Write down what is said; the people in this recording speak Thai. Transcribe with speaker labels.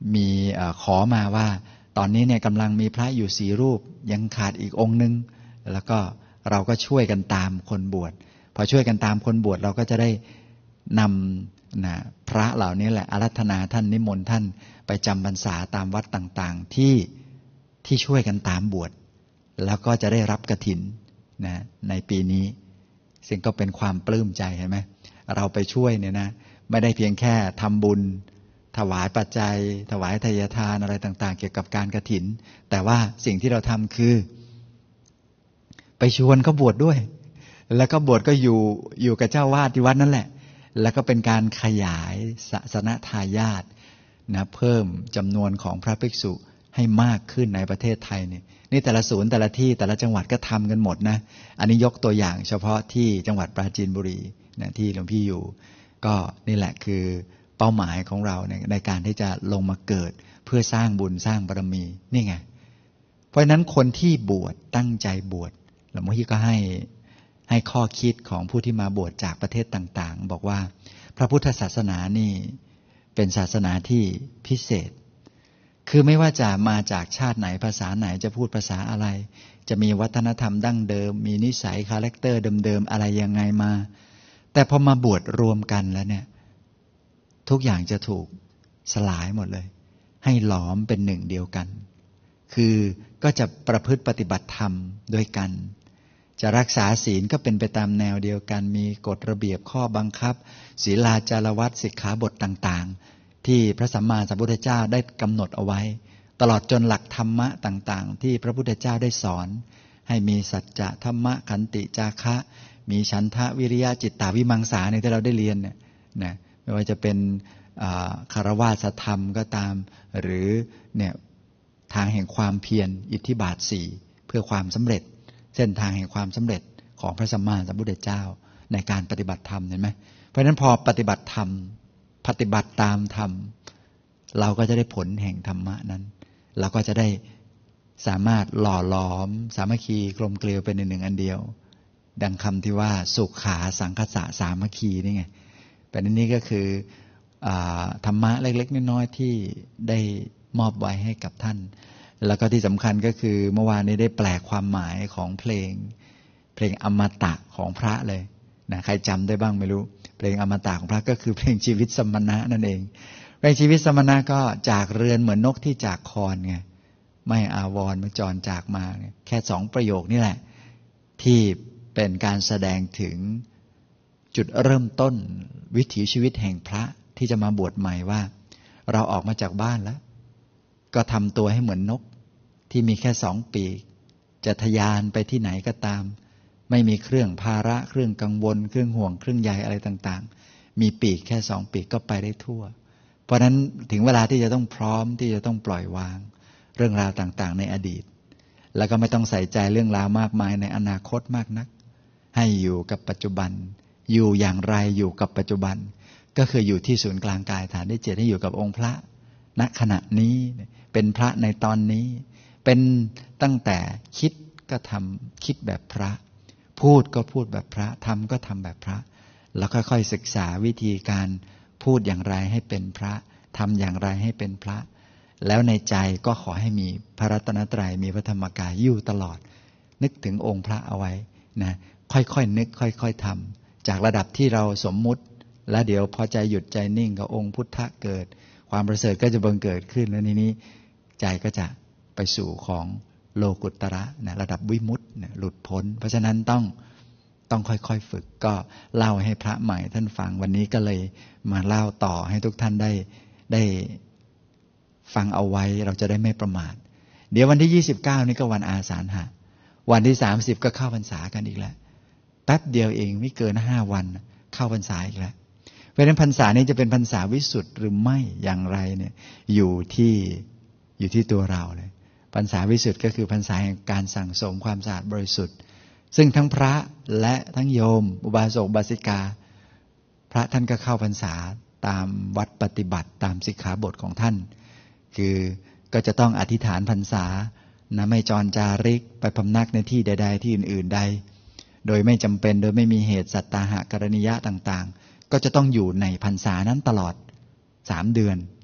Speaker 1: มีขอมาว่าตอนนี้เนี่ยกำลังมีพระอยู่4 รูปยังขาดอีกองค์นึงแล้วก็เราก็ช่วยกันตามคนบวชพอช่วยกันตามคนบวชเราก็จะได้นำพระเหล่านี้แหละอาราธนาท่านนิมนต์ท่านไปจำพรรษาตามวัดต่างๆที่ช่วยกันตามบวชแล้วก็จะได้รับกฐินนะในปีนี้ซึ่งก็เป็นความปลื้มใจเห็นไหมเราไปช่วยเนี่ยนะไม่ได้เพียงแค่ทำบุญถวายปัจจัยถวายทายทานอะไรต่างๆเกี่ยวกับการกฐินแต่ว่าสิ่งที่เราทำคือไปชวนเขาบวชด้วยแล้วก็บวชก็อยู่กับเจ้าวาดที่วัดนั่นแหละแล้วก็เป็นการขยายศาสนทายาทนะเพิ่มจำนวนของพระภิกษุให้มากขึ้นในประเทศไทยนี่แต่ละศูนย์แต่ละที่แต่ละจังหวัดก็ทำกันหมดนะอันนี้ยกตัวอย่างเฉพาะที่จังหวัดปราจีนบุรีนะที่หลวงพี่อยู่ก็นี่แหละคือเป้าหมายของเราในการที่จะลงมาเกิดเพื่อสร้างบุญสร้างบารมีนี่ไงเพราะฉะนั้นคนที่บวชตั้งใจบวชหลวงพี่ก็ให้ข้อคิดของผู้ที่มาบวชจากประเทศต่างๆบอกว่าพระพุทธศาสนานี่เป็นศาสนาที่พิเศษคือไม่ว่าจะมาจากชาติไหนภาษาไหนจะพูดภาษาอะไรจะมีวัฒนธรรมดั้งเดิมมีนิสัยคาแรคเตอร์เดิมๆอะไรยังไงมาแต่พอมาบวชรวมกันแล้วเนี่ยทุกอย่างจะถูกสลายหมดเลยให้หลอมเป็นหนึ่งเดียวกันคือก็จะประพฤติปฏิบัติธรรมด้วยกันจะรักษาศีลก็เป็นไปตามแนวเดียวกันมีกฎระเบียบข้อบังคับศีลาจารวัตรสิกขาบทต่างๆที่พระสัมมาสัมพุทธเจ้าได้กำหนดเอาไว้ตลอดจนหลักธรรมะต่างๆที่พระพุทธเจ้าได้สอนให้มีสัจจะธรรมะขันติจาคะมีฉันทะวิริยะจิตตาวิมังสาในที่เราได้เรียนเนี่ยนะไม่ว่าจะเป็นคารวะธรรมก็ตามหรือเนี่ยทางแห่งความเพียรอิทธิบาท4เพื่อความสำเร็จเส้นทางแห่งความสำเร็จของพระสัมมาสัมพุทธเจ้าในการปฏิบัติธรรมเห็นไหมเพราะฉะนั้นพอปฏิบัติธรรมปฏิบัติตามธรรมเราก็จะได้ผลแห่งธรรมะนั้นเราก็จะได้สามารถหล่อหลอมสามัคคีกลมเกลียวเป็นหนึ่งอันเดียวดังคำที่ว่าสุขาสังคสะสามัคคีนี่ไงแต่นี้ก็คือธรรมะเล็กๆน้อยๆที่ได้มอบไว้ให้กับท่านแล้วก็ที่สำคัญก็คือเมื่อวานนี้ได้แปลความหมายของเพลงอมตะของพระเลยนะใครจำได้บ้างไม่รู้เพลงอมตะของพระก็คือเพลงชีวิตสมณะนั่นเองเพลงชีวิตสมณะก็จากเรือนเหมือนนกที่จากคอนไงไม่อาวรณ์เมื่อจรจากมาแค่2 ประโยคนี่แหละที่เป็นการแสดงถึงจุดเริ่มต้นวิถีชีวิตแห่งพระที่จะมาบวชใหม่ว่าเราออกมาจากบ้านแล้วก็ทำตัวให้เหมือนนกที่มีแค่2 ปีกจะทะยานไปที่ไหนก็ตามไม่มีเครื่องภาระเครื่องกังวลเครื่องห่วงเครื่องใยอะไรต่างๆมีปีกแค่2 ปีกก็ไปได้ทั่วเพราะฉะนั้นถึงเวลาที่จะต้องพร้อมที่จะต้องปล่อยวางเรื่องราวต่างๆในอดีตแล้วก็ไม่ต้องใส่ใจเรื่องราวมากมายในอนาคตมากนักให้อยู่กับปัจจุบันอยู่อย่างไรอยู่กับปัจจุบันก็คืออยู่ที่ศูนย์กลางกายฐานที่7ให้อยู่กับองค์พระณขณะนี้เป็นพระในตอนนี้เป็นตั้งแต่คิดก็ทำคิดแบบพระพูดก็พูดแบบพระทำก็ทำแบบพระแล้วค่อยๆศึกษาวิธีการพูดอย่างไรให้เป็นพระทำอย่างไรให้เป็นพระแล้วในใจก็ขอให้มีพระรัตนตรัยมีพระธรรมกายอยู่ตลอดนึกถึงองค์พระเอาไว้นะค่อยๆนึกค่อยๆทำจากระดับที่เราสมมุติแล้วเดี๋ยวพอใจหยุดใจนิ่งกับองค์พุทธะเกิดความประเสริฐก็จะบังเกิดขึ้นแล้วทีนี้ใจก็จะไปสู่ของโลกุตระนะระดับวิมุตตินะหลุดพ้นเพราะฉะนั้นต้องค่อยๆฝึกก็เล่าให้พระใหม่ท่านฟังวันนี้ก็เลยมาเล่าต่อให้ทุกท่านได้ฟังเอาไว้เราจะได้ไม่ประมาทเดี๋ยววันที่29นี่ก็วันอาสาฬหะวันที่30ก็เข้าพรรษากันอีกแล้วแป๊บเดียวเองไม่เกิน5 วันเข้าพรรษาอีกแล้วเพราะฉะนั้นพรรษานี้จะเป็นพรรษาวิสุทธิ์หรือไม่อย่างไรเนี่ยอยู่ที่ตัวเราเลยพรรษาวิสุทธิ์ก็คือพรรษาแห่งการสั่งสมความสะอาดบริสุทธิ์ซึ่งทั้งพระและทั้งโยมอุบาสกอุบาสิกาพระท่านก็เข้าพรรษาตามวัดปฏิบัติตามสิกขาบทของท่านคือก็จะต้องอธิษฐานพรรษานะไม่จรจาริกไปพำนักในที่ใดๆที่อื่นๆใดโดยไม่จำเป็นโดยไม่มีเหตุสัตตาหะกรณียะต่างๆก็จะต้องอยู่ในพรรษานั้นตลอด3 เดือน